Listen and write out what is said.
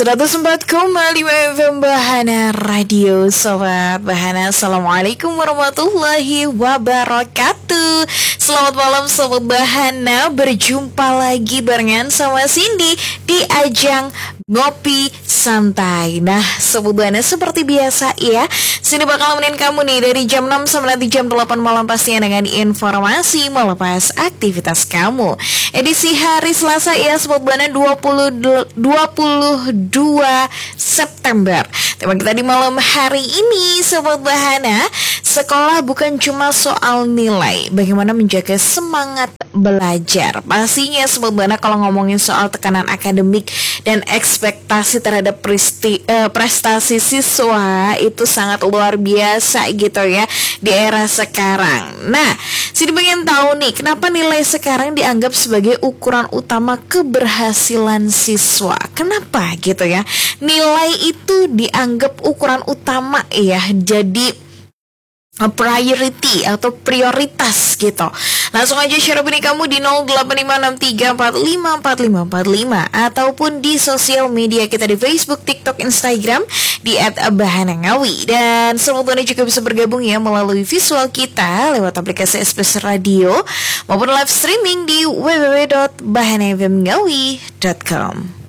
104,5 FM Bahana Radio. Sobat Bahana, Assalamualaikum warahmatullahi wabarakatuh. Selamat malam Sobat Bahana, berjumpa lagi barengan sama Cindy di ajang Ngopi Santai. Nah Sobat Bahana, seperti biasa ya, Cindy bakal nemenin kamu nih dari jam 6 sampai nanti jam 8 malam, pastinya dengan informasi melepas aktivitas kamu. Edisi hari Selasa ya Sobat Bahana, 22 September. Tema kita di malam hari ini Sobat Bahana, sekolah bukan cuma soal nilai, bagaimana menjaga semangat belajar. Pastinya Sobat Bahana kalau ngomongin soal tekanan akademik dan ekspektasi terhadap prestasi siswa itu sangat luar biasa gitu ya di era sekarang. Nah, Sini pengen tahu nih, kenapa nilai sekarang dianggap sebagai ukuran utama keberhasilan siswa? Kenapa gitu ya? Nilai itu dianggap ukuran utama ya, jadi priority atau prioritas gitu. Langsung aja share opini kamu di 085634545545 ataupun di sosial media kita di Facebook, TikTok, Instagram di @bahanangawi. Dan Sobat juga bisa bergabung ya melalui visual kita lewat aplikasi SBS Radio maupun live streaming di www.bahanafmngawi.com.